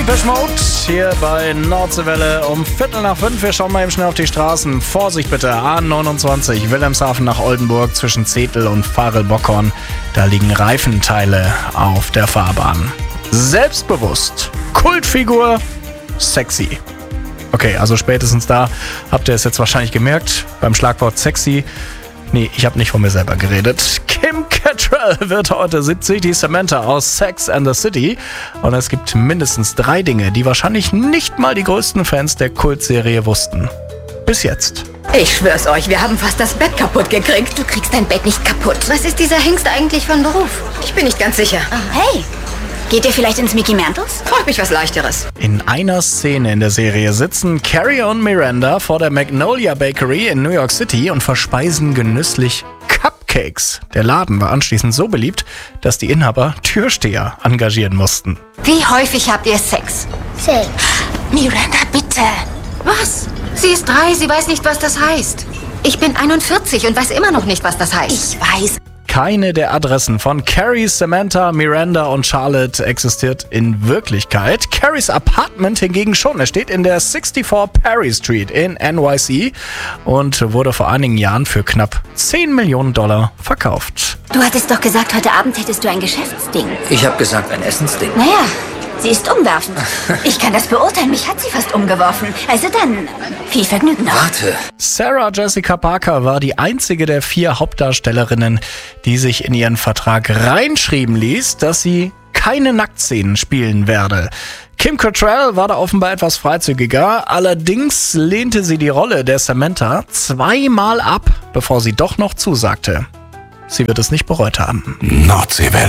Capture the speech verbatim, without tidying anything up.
Depeche Mode hier bei Nordseewelle um Viertel nach fünf. Wir schauen mal eben schnell auf die Straßen. Vorsicht bitte, A neunundzwanzig, Wilhelmshaven nach Oldenburg zwischen Zetel und Farel-Bockhorn. Da liegen Reifenteile auf der Fahrbahn. Selbstbewusst, Kultfigur, sexy. Okay, also spätestens da habt ihr es jetzt wahrscheinlich gemerkt, beim Schlagwort sexy. Nee, ich habe nicht von mir selber geredet. Kim Cattrall wird heute siebzig, die Samantha aus Sex and the City. Und es gibt mindestens drei Dinge, die wahrscheinlich nicht mal die größten Fans der Kultserie wussten. Bis jetzt. Ich schwör's euch, wir haben fast das Bett kaputt gekriegt. Du kriegst dein Bett nicht kaputt. Was ist dieser Hengst eigentlich von Beruf? Ich bin nicht ganz sicher. Hey, geht ihr vielleicht ins Mickey Mantles? Frag mich was Leichteres. In einer Szene in der Serie sitzen Carrie und Miranda vor der Magnolia Bakery in New York City und verspeisen genüsslich Cupcakes. Der Laden war anschließend so beliebt, dass die Inhaber Türsteher engagieren mussten. Wie häufig habt ihr Sex? Sex. Miranda, bitte. Was? Sie ist drei, sie weiß nicht, was das heißt. Ich bin einundvierzig und weiß immer noch nicht, was das heißt. Ich weiß. Keine der Adressen von Carrie, Samantha, Miranda und Charlotte existiert in Wirklichkeit. Carries Apartment hingegen schon. Er steht in der vierundsechzig Perry Street in N Y C und wurde vor einigen Jahren für knapp zehn Millionen Dollar verkauft. Du hattest doch gesagt, heute Abend hättest du ein Geschäftsding. Ich habe gesagt, ein Essensding. Naja, sie ist umwerfend. Ich kann das beurteilen, mich hat sie fast umgeworfen. Also dann, viel Vergnügen noch. Warte. Sarah Jessica Parker war die einzige der vier Hauptdarstellerinnen, die sich in ihren Vertrag reinschreiben ließ, dass sie keine Nacktszenen spielen werde. Kim Cattrall war da offenbar etwas freizügiger, allerdings lehnte sie die Rolle der Samantha zweimal ab, bevor sie doch noch zusagte. Sie wird es nicht bereut haben. Nordseewelle.